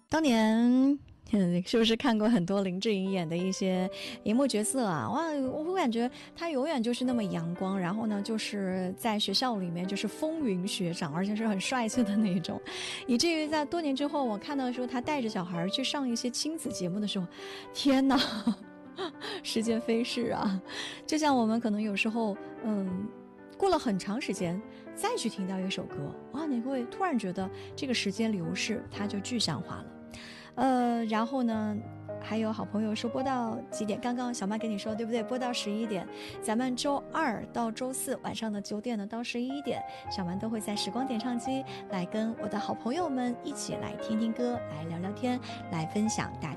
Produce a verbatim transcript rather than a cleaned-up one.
当年嗯，是不是看过很多林志颖演的一些荧幕角色啊？哇，我感觉他永远就是那么阳光，然后呢，就是在学校里面就是风云学长，而且是很帅气的那种，以至于在多年之后，我看到说他带着小孩去上一些亲子节目的时候，天哪，时间飞逝啊！就像我们可能有时候，嗯。过了很长时间再去听到一首歌，哇，你会突然觉得这个时间流逝它就具象化了。呃，然后呢还有好朋友说播到几点，刚刚小麦跟你说对不对，播到十一点，咱们周二到周四晚上的九点呢到十一点，小曼都会在时光点唱机来跟我的好朋友们一起来听听歌，来聊聊天，来分享大